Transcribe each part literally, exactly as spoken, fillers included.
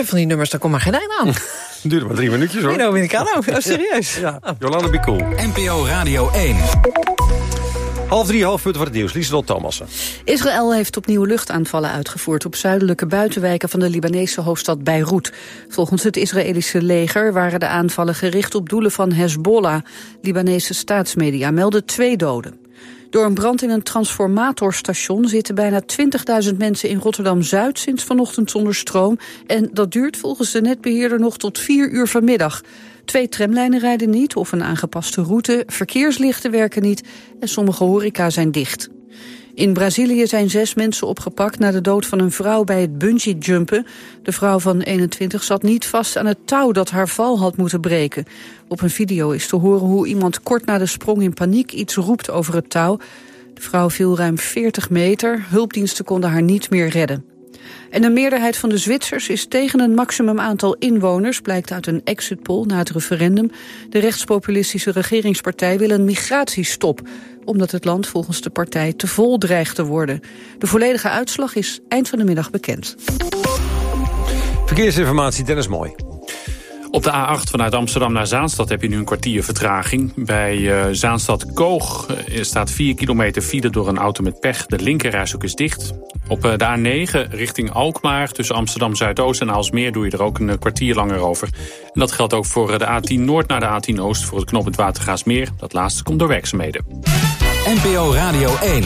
hebt van die nummers, daar komt maar geen eind aan. Duurde maar drie minuutjes, hoor. In Dominicano, oh, serieus. Ja, ja. Jolanda Be Cool. N P O Radio één. Half drie, half punten voor het nieuws. Lieselot Thomassen. Israël heeft opnieuw luchtaanvallen uitgevoerd op zuidelijke buitenwijken van de Libanese hoofdstad Beirut. Volgens het Israëlische leger waren de aanvallen gericht op doelen van Hezbollah. Libanese staatsmedia melden twee doden. Door een brand in een transformatorstation zitten bijna twintigduizend mensen in Rotterdam-Zuid sinds vanochtend zonder stroom. En dat duurt volgens de netbeheerder nog tot vier uur vanmiddag. Twee tramlijnen rijden niet of een aangepaste route, verkeerslichten werken niet en sommige horeca zijn dicht. In Brazilië zijn zes mensen opgepakt na de dood van een vrouw bij het bungee-jumpen. De vrouw van eenentwintig zat niet vast aan het touw dat haar val had moeten breken. Op een video is te horen hoe iemand kort na de sprong in paniek iets roept over het touw. De vrouw viel ruim veertig meter, hulpdiensten konden haar niet meer redden. En een meerderheid van de Zwitsers is tegen een maximum aantal inwoners, blijkt uit een exit poll na het referendum. De rechtspopulistische regeringspartij wil een migratiestop, omdat het land volgens de partij te vol dreigt te worden. De volledige uitslag is eind van de middag bekend. Verkeersinformatie, Dennis Mooi. Op de A acht vanuit Amsterdam naar Zaanstad heb je nu een kwartier vertraging. Bij uh, Zaanstad-Koog uh, staat vier kilometer file door een auto met pech. De linkerrijstrook is dicht. Op uh, de A negen richting Alkmaar tussen Amsterdam-Zuidoost en Aalsmeer doe je er ook een uh, kwartier langer over. En dat geldt ook voor uh, de A tien Noord naar de A tien Oost voor het knooppunt Watergaasmeer. Dat laatste komt door werkzaamheden. N P O Radio één.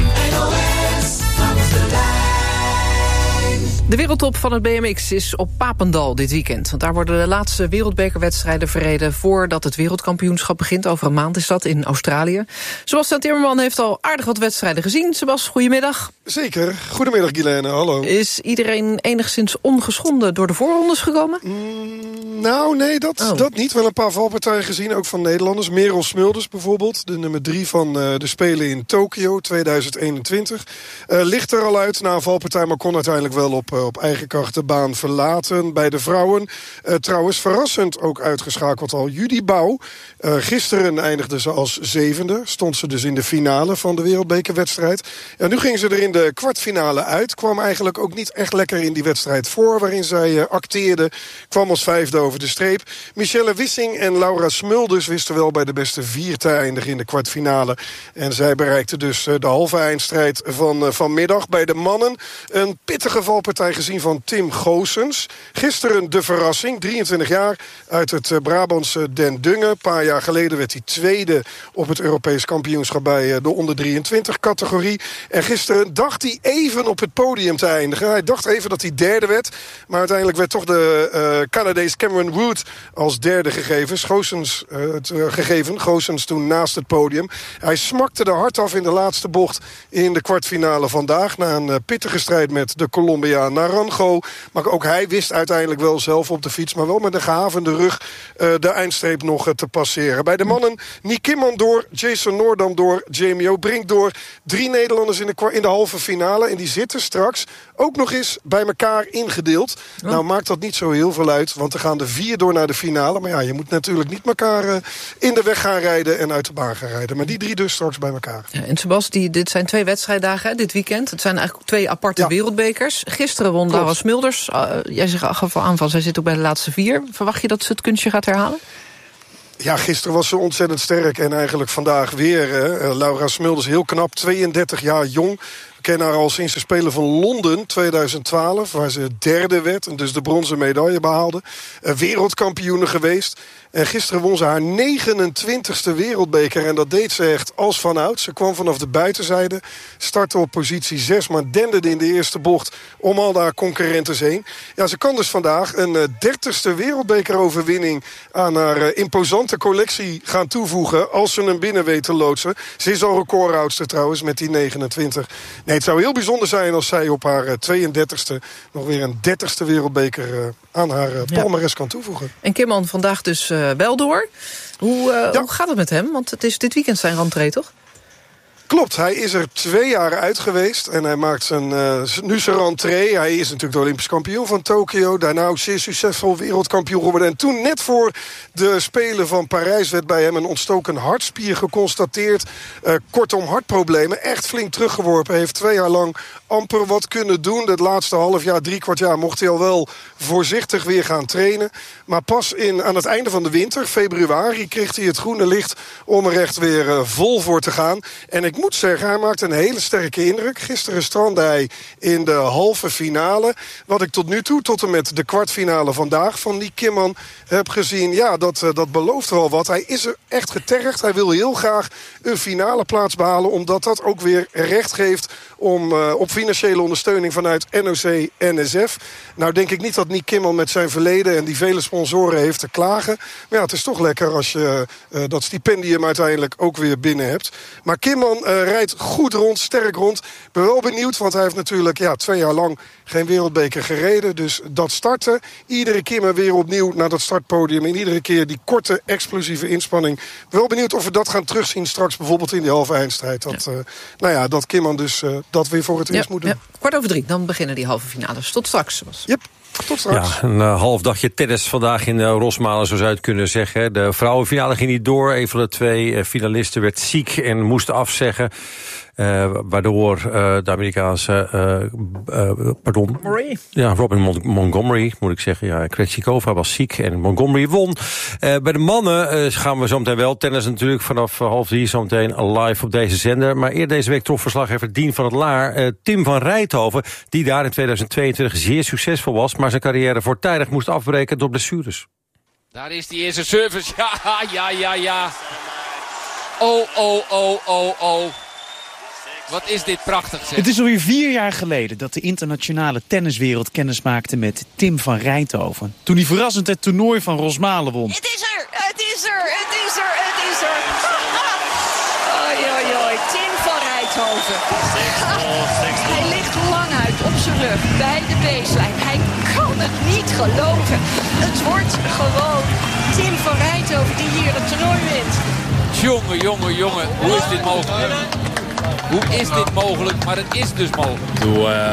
De wereldtop van het B M X is op Papendal dit weekend. Want daar worden de laatste wereldbekerwedstrijden verreden voordat het wereldkampioenschap begint. Over een maand is dat in Australië. Sebastian Timmerman heeft al aardig wat wedstrijden gezien. Sebas, goedemiddag. Zeker. Goedemiddag, Guilaine. Hallo. Is iedereen enigszins ongeschonden door de voorrondes gekomen? Mm, nou, nee, dat, oh. dat niet. Wel een paar valpartijen gezien, ook van Nederlanders. Merel Smulders bijvoorbeeld, de nummer drie van uh, de Spelen in Tokio tweeduizend eenentwintig. Uh, ligt er al uit na een valpartij, maar kon uiteindelijk wel op, uh, op eigen kracht de baan verlaten. Bij de vrouwen uh, trouwens verrassend ook uitgeschakeld al Judy Bouw. Uh, gisteren eindigde ze als zevende. Stond ze dus in de finale van de wereldbekerwedstrijd. En nu ging ze er in de kwartfinale uit. Kwam eigenlijk ook niet echt lekker in die wedstrijd voor, waarin zij uh, acteerde. Kwam als vijfde over de streep. Michelle Wissing en Laura Smulders wisten wel bij de beste vier te eindigen in de kwartfinale. En zij bereikten dus uh, de halve eindstrijd van uh, vanmiddag. Bij de mannen een pittige valpartij gezien van Tim Goossens. Gisteren de verrassing, drieëntwintig jaar, uit het uh, Brabantse Den Dungen. Een paar jaar geleden werd hij tweede op het Europees kampioenschap bij uh, de onder drieëntwintig categorie. En gisteren dacht hij even op het podium te eindigen. Hij dacht even dat hij derde werd. Maar uiteindelijk werd toch de uh, Canadees Cameron Wood als derde gegeven. Goossens, uh, het, uh, gegeven. Goossens toen naast het podium. Hij smakte er hard af in de laatste bocht in de kwartfinale vandaag. Na een uh, pittige strijd met de Colombiaan Naranjo. Maar ook hij wist uiteindelijk wel zelf op de fiets, maar wel met een gehavende rug uh, de eindstreep nog uh, te passeren. Bij de mannen Nick Kimman door, Jason Noordam door, Jamie O'Brink door. Drie Nederlanders in de, in de halve finale. En die zitten straks ook nog eens bij elkaar ingedeeld. Oh. Nou maakt dat niet zo heel veel uit, want er gaan er vier door naar de finale. Maar ja, je moet natuurlijk niet elkaar uh, in de weg gaan rijden en uit de baan gaan rijden. Maar die drie dus straks bij elkaar. Ja, en Sebas, die, dit zijn twee wedstrijddagen hè, dit weekend. Het zijn eigenlijk twee aparte ja. wereldbekers. Gisteren won Laura Smulders. Uh, jij zegt gaf aan van, zij zit ook bij de laatste vier. Verwacht je dat ze het kunstje gaat herhalen? Ja, gisteren was ze ontzettend sterk en eigenlijk vandaag weer. Hè. Uh, Laura Smulders heel knap, tweeëndertig jaar jong. We kennen haar al sinds de Spelen van Londen tweeduizend twaalf... waar ze derde werd en dus de bronzen medaille behaalde. Uh, wereldkampioene geweest. En gisteren won ze haar negenentwintigste wereldbeker. En dat deed ze echt als vanouds. Ze kwam vanaf de buitenzijde, startte op positie zes... maar denderde in de eerste bocht om al haar concurrentes heen. Ja, ze kan dus vandaag een uh, dertigste wereldbekeroverwinning... aan haar uh, imposante collectie gaan toevoegen... als ze hem binnen weet te loodsen. Ze is al recordoudster trouwens met die negenentwintig. Nee, het zou heel bijzonder zijn als zij op haar uh, tweeëndertigste... nog weer een dertigste wereldbeker uh, aan haar uh, palmares ja. kan toevoegen. En Kimman vandaag dus... Uh, wel door. Hoe, uh, ja. hoe gaat het met hem? Want het is dit weekend zijn rentree, toch? Klopt, hij is er twee jaar uit geweest en hij maakt zijn, uh, nu zijn rentree. Hij is natuurlijk de Olympisch kampioen van Tokio. Daarna ook zeer succesvol wereldkampioen geworden. En toen net voor de Spelen van Parijs werd bij hem een ontstoken hartspier geconstateerd. Uh, kortom, hartproblemen. Echt flink teruggeworpen. Hij heeft twee jaar lang amper wat kunnen doen. Het laatste half jaar, drie kwart jaar mocht hij al wel voorzichtig weer gaan trainen. Maar pas in, aan het einde van de winter, februari, kreeg hij het groene licht om er echt weer uh, vol voor te gaan. En ik moet zeggen, hij maakt een hele sterke indruk. Gisteren strandde hij in de halve finale. Wat ik tot nu toe, tot en met de kwartfinale vandaag van Nick Kimman heb gezien, ja, dat, uh, dat belooft wel wat. Hij is er echt getergd. Hij wil heel graag een finale plaats behalen, omdat dat ook weer recht geeft om uh, op financiële ondersteuning vanuit N O C N S F. Nou denk ik niet dat Nick Kimman met zijn verleden en die vele sponsoren heeft te klagen. Maar ja, het is toch lekker als je uh, dat stipendium uiteindelijk ook weer binnen hebt. Maar Kimman uh, rijdt goed rond, sterk rond. Ik ben wel benieuwd, want hij heeft natuurlijk ja, twee jaar lang geen wereldbeker gereden. Dus dat starten, iedere keer maar weer opnieuw naar dat startpodium. En iedere keer die korte, explosieve inspanning. Wel benieuwd of we dat gaan terugzien straks bijvoorbeeld in die halve eindstrijd. Dat, ja. Uh, nou ja, dat Kimman dus uh, dat weer voor het eerst ja, moet doen. Ja. Kwart over drie, dan beginnen die halve finales. Tot straks. Yep. Tot straks. Ja, een uh, half dagje tennis vandaag in uh, Rosmalen, zo zou je het kunnen zeggen. De vrouwenfinale ging niet door. Een van de twee uh, finalisten werd ziek en moest afzeggen. Uh, waardoor uh, de Amerikaanse, uh, uh, pardon, Montgomery. Ja, Robin Mon- Montgomery, moet ik zeggen. Ja, Krejcikova was ziek en Montgomery won. Uh, bij de mannen uh, gaan we zo meteen wel tennis natuurlijk vanaf uh, half drie zo meteen live op deze zender. Maar eerder deze week trof verslaggever Dien van het Laar uh, Tim van Rijthoven, die daar in tweeduizend tweeëntwintig zeer succesvol was, maar zijn carrière voortijdig moest afbreken door blessures. Daar is die eerste service. Ja, ja, ja, ja. Oh, oh, oh, oh, oh. Wat is dit prachtig, zeg. Het is alweer vier jaar geleden dat de internationale tenniswereld kennis maakte met Tim van Rijthoven. Toen hij verrassend het toernooi van Rosmalen won. Het is er, het is er, het is er, het is er. Oi, oi, oi, Tim van Rijthoven. Hij ligt lang uit op zijn rug bij de baseline. Hij kan het niet geloven. Het wordt gewoon Tim van Rijthoven die hier het toernooi wint. Jongen, jongen, jongen, hoe is dit mogelijk? Hoe is dit mogelijk? Maar het is dus mogelijk. Ik, bedoel, uh,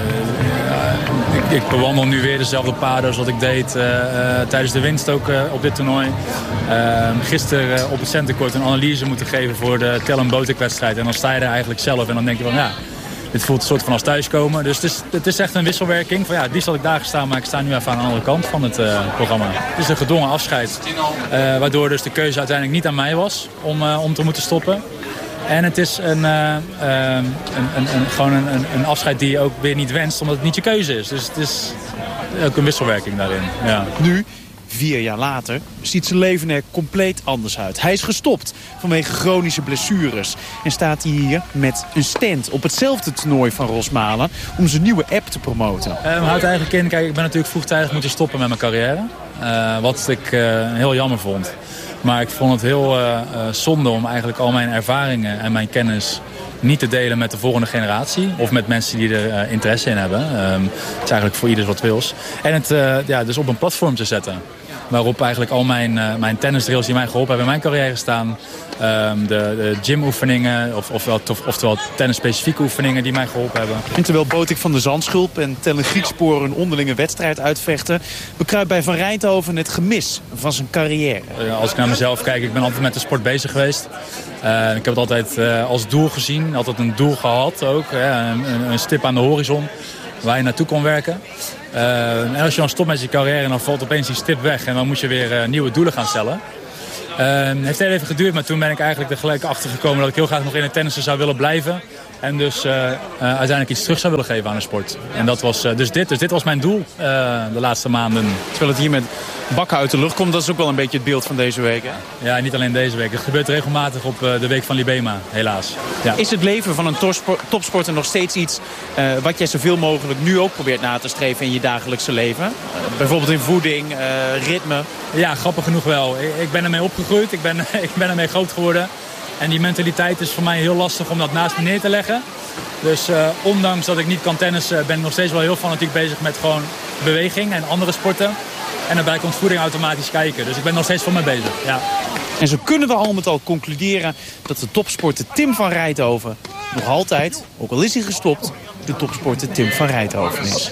uh, ik, ik bewandel nu weer dezelfde paden als wat ik deed uh, uh, tijdens de winst ook uh, op dit toernooi. Uh, gisteren uh, op het centercourt een analyse moeten geven voor de Tellen Botik-wedstrijd. En dan sta je er eigenlijk zelf en dan denk je van ja, dit voelt een soort van als thuiskomen. Dus het is, het is echt een wisselwerking. Van, ja, die zal ik daar gestaan, maar ik sta nu even aan de andere kant van het uh, programma. Het is een gedwongen afscheid. Uh, waardoor dus de keuze uiteindelijk niet aan mij was om, uh, om te moeten stoppen. En het is een, uh, uh, een, een, een, gewoon een, een afscheid die je ook weer niet wenst, omdat het niet je keuze is. Dus het is ook een wisselwerking daarin. Ja. Nu, vier jaar later, ziet zijn leven er compleet anders uit. Hij is gestopt vanwege chronische blessures. En staat hij hier met een stand op hetzelfde toernooi van Rosmalen om zijn nieuwe app te promoten. Uh, mijn houdt eigenlijk in, kijk, ik ben natuurlijk vroegtijdig moeten stoppen met mijn carrière. Uh, wat ik uh, heel jammer vond. Maar ik vond het heel uh, uh, zonde om eigenlijk al mijn ervaringen en mijn kennis niet te delen met de volgende generatie. Of met mensen die er uh, interesse in hebben. Um, het is eigenlijk voor ieders wat wils. En het uh, ja, dus op een platform te zetten. Waarop eigenlijk al mijn, uh, mijn tennisdrills die mij geholpen hebben in mijn carrière staan. Um, de, de gymoefeningen, of, ofwel, of, oftewel tennisspecifieke oefeningen die mij geholpen hebben. En terwijl Botik van de Zandschulp en Tellen Griekspoor een onderlinge wedstrijd uitvechten, bekruipt bij Van Rijthoven het gemis van zijn carrière. Uh, als ik naar mezelf kijk, ik ben altijd met de sport bezig geweest. Uh, ik heb het altijd uh, als doel gezien, altijd een doel gehad ook. Ja, een, een stip aan de horizon waar je naartoe kon werken. Uh, en als je dan stopt met je carrière, dan valt opeens die stip weg en dan moet je weer uh, nieuwe doelen gaan stellen. Het uh, heeft heel even geduurd, maar toen ben ik eigenlijk er gelijk achter gekomen dat ik heel graag nog in het tennissen zou willen blijven. En dus uh, uh, uiteindelijk iets terug zou willen geven aan de sport. En dat was uh, dus dit. Dus dit was mijn doel uh, de laatste maanden. Terwijl het hier met bakken uit de lucht komt, dat is ook wel een beetje het beeld van deze week, hè? Ja, niet alleen deze week. Het gebeurt regelmatig op uh, de week van Libema, helaas. Ja. Is het leven van een topsporter nog steeds iets uh, wat jij zoveel mogelijk nu ook probeert na te streven in je dagelijkse leven? Uh, bijvoorbeeld in voeding, uh, ritme? Ja, grappig genoeg wel. Ik, ik ben ermee opgegroeid, ik ben, ik ben ermee groot geworden. En die mentaliteit is voor mij heel lastig om dat naast me neer te leggen. Dus uh, ondanks dat ik niet kan tennissen, ben ik nog steeds wel heel fanatiek bezig met gewoon beweging en andere sporten. En daarbij komt voeding automatisch kijken. Dus ik ben nog steeds voor me bezig. Ja. En ze kunnen er al met al concluderen dat de topsporter Tim van Rijthoven nog altijd, ook al is hij gestopt, de topsporter Tim van Rijthoven is.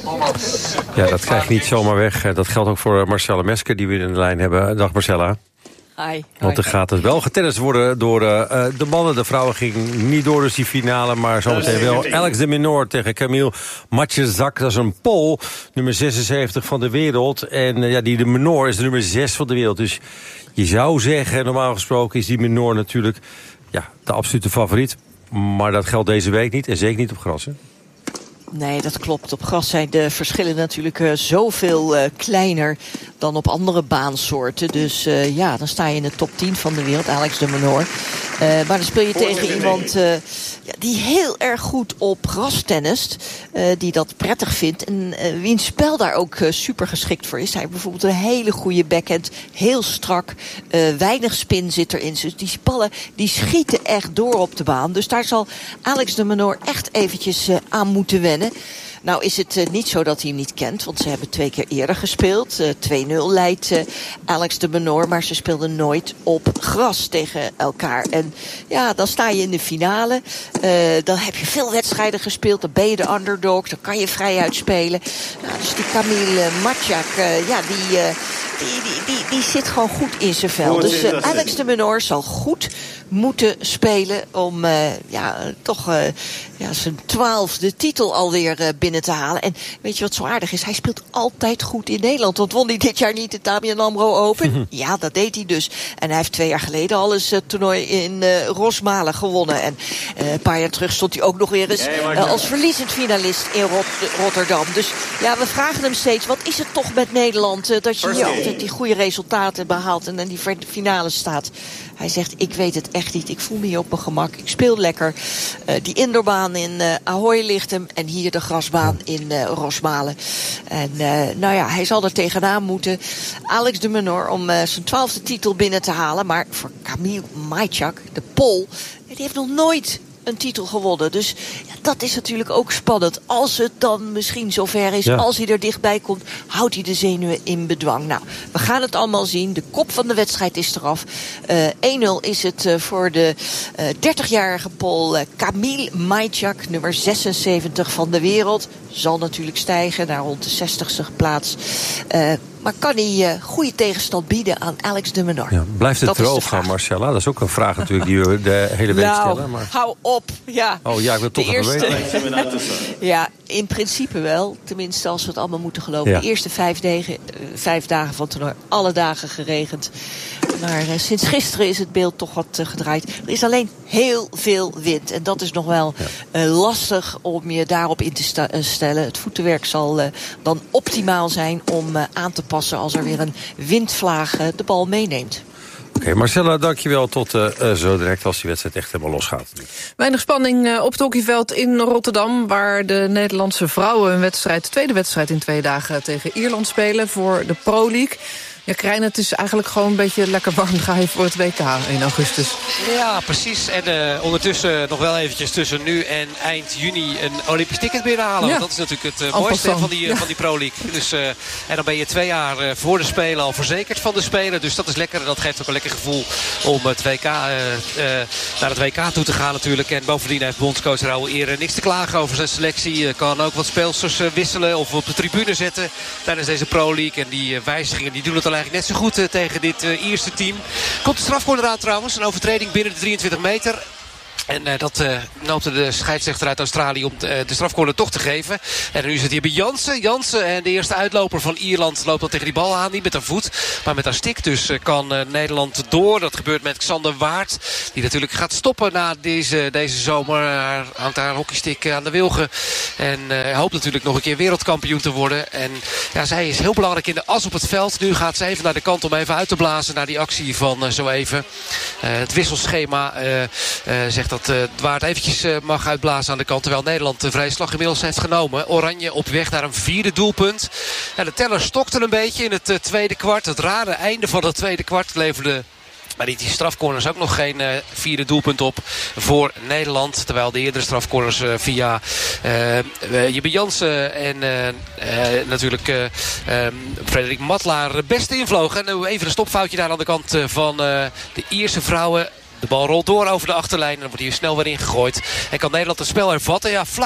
Ja, dat krijg je niet zomaar weg. Dat geldt ook voor Marcella Mesker, die we in de lijn hebben. Dag Marcella. Hi. Want er gaat het wel getennist worden door uh, de mannen. De vrouwen gingen niet door, dus die finale. Maar zometeen wel Alex de Minaur tegen Kamil Matjezak. Dat is een Pool, nummer zesenzeventig van de wereld. En uh, ja, die de Minaur is de nummer zes van de wereld. Dus je zou zeggen, normaal gesproken is die Minaur natuurlijk ja, de absolute favoriet. Maar dat geldt deze week niet. En zeker niet op gras, hè? Nee, dat klopt. Op gras zijn de verschillen natuurlijk uh, zoveel uh, kleiner dan op andere baansoorten. Dus uh, ja, dan sta je in de top tien van de wereld, Alex de Minaur. Uh, maar dan speel je tegen iemand uh, ja, die heel erg goed op gras tennist. Uh, die dat prettig vindt. En uh, wiens spel daar ook uh, super geschikt voor is. Hij heeft bijvoorbeeld een hele goede backhand. Heel strak. Uh, weinig spin zit erin. Dus die ballen die schieten echt door op de baan. Dus daar zal Alex de Minaur echt eventjes uh, aan moeten wennen. Nou is het uh, niet zo dat hij hem niet kent, want ze hebben twee keer eerder gespeeld. Uh, twee nul leidt uh, Alex de Minaur, maar ze speelden nooit op gras tegen elkaar. En ja, dan sta je in de finale. Uh, dan heb je veel wedstrijden gespeeld, dan ben je de underdog, dan kan je vrijuit spelen. Nou, dus die Kamil Matjak, uh, ja, die, uh, die, die, die, die zit gewoon goed in zijn vel. Dus uh, Alex de Minaur zal goed moeten spelen om uh, ja, toch uh, ja, zijn twaalfde titel alweer uh, binnen te halen. En weet je wat zo aardig is? Hij speelt altijd goed in Nederland. Want won hij dit jaar niet de A B N AMRO Open? Ja, dat deed hij dus. En hij heeft twee jaar geleden al eens het uh, toernooi in uh, Rosmalen gewonnen. En uh, een paar jaar terug stond hij ook nog weer eens uh, als verliezend finalist in Rot Rotterdam. Dus ja, we vragen hem steeds, wat is het toch met Nederland? Uh, dat je hier altijd die goede resultaten behaalt en in die finale staat. Hij zegt, ik weet het echt niet. Ik voel me hier op mijn gemak. Ik speel lekker. Uh, die indoorbaan in uh, Ahoy ligt hem. En hier de grasbaan in uh, Rosmalen. En uh, nou ja, hij zal er tegenaan moeten. Alex de Minaur om uh, zijn twaalfde titel binnen te halen. Maar voor Kamil Matjak, de Pool, die heeft nog nooit een titel gewonnen. Dus ja, dat is natuurlijk ook spannend. Als het dan misschien zover is, ja. Als hij er dichtbij komt, houdt hij de zenuwen in bedwang. Nou, we gaan het allemaal zien. De kop van de wedstrijd is eraf. Uh, één nul is het uh, voor de uh, dertigjarige Pool uh, Kamil Matjak, nummer zesenzeventig van de wereld. Zal natuurlijk stijgen naar rond de zestigste plaats. Uh, Maar kan hij uh, goede tegenstand bieden aan Alex de Minaur? Ja, blijft het droog gaan, Marcella? Dat is ook een vraag natuurlijk die we de hele week nou, stellen. Maar... hou op. Ja. Oh ja, ik wil toch even weten. Ja, in principe wel. Tenminste, als we het allemaal moeten geloven. Ja. De eerste vijf, degen, uh, vijf dagen van het toernooi, alle dagen geregend. Maar uh, sinds gisteren is het beeld toch wat uh, gedraaid. Er is alleen heel veel wind. En dat is nog wel ja. uh, lastig om je daarop in te sta- uh, stellen. Het voetenwerk zal uh, dan optimaal zijn om uh, aan te passen als er weer een windvlaag uh, de bal meeneemt. Oké, okay, Marcella, dankjewel. Tot uh, uh, zo direct als die wedstrijd echt helemaal losgaat. Weinig spanning uh, op het hockeyveld in Rotterdam, waar de Nederlandse vrouwen een wedstrijd, de tweede wedstrijd in twee dagen tegen Ierland spelen voor de Pro League. Ja, Krijn, het is eigenlijk gewoon een beetje lekker warm draaien voor het W K in augustus. Ja, precies. En uh, ondertussen nog wel eventjes tussen nu en eind juni een Olympisch ticket binnenhalen. Ja. Want dat is natuurlijk het uh, mooiste van die, uh, ja. van die Pro League. Dus, uh, en dan ben je twee jaar uh, voor de Spelen al verzekerd van de Spelen. Dus dat is lekker. En dat geeft ook een lekker gevoel om het W K, uh, uh, naar het W K toe te gaan natuurlijk. En bovendien heeft bondscoach Raoul Eer niks te klagen over zijn selectie. Uh, kan ook wat speelsters uh, wisselen of op de tribune zetten tijdens deze Pro League. En die uh, wijzigingen die doen het al eigenlijk net zo goed uh, tegen dit uh, Ierse team. Komt de strafcorner aan trouwens. Een overtreding binnen de drieëntwintig meter. En uh, dat uh, noopte de scheidsrechter uit Australië om de, uh, de strafcorner toch te geven. En nu zit hier bij Jansen. Jansen en de eerste uitloper van Ierland loopt dan tegen die bal aan. Niet met haar voet, maar met haar stick. Dus uh, kan uh, Nederland door. Dat gebeurt met Xander Waard. Die natuurlijk gaat stoppen na deze, deze zomer. Hij hangt haar hockeystick aan de wilgen. En uh, hoopt natuurlijk nog een keer wereldkampioen te worden. En ja, zij is heel belangrijk in de as op het veld. Nu gaat ze even naar de kant om even uit te blazen naar die actie van uh, zo even. Uh, het wisselschema uh, uh, zegt dat dat uh, Waard eventjes uh, mag uitblazen aan de kant. Terwijl Nederland de vrije slag inmiddels heeft genomen. Oranje op weg naar een vierde doelpunt. Ja, de teller stokte een beetje in het uh, tweede kwart. Het rare einde van het tweede kwart leverde Maar die, die strafcorners ook nog geen uh, vierde doelpunt op voor Nederland. Terwijl de eerdere strafcorners uh, via uh, uh, Jibbe Jansen en uh, uh, natuurlijk uh, um, Frederik Matlaar best invlogen. En uh, even een stopfoutje daar aan de kant uh, van uh, de Ierse vrouwen. De bal rolt door over de achterlijn en dan wordt hier snel weer ingegooid. En kan Nederland het spel hervatten? Ja,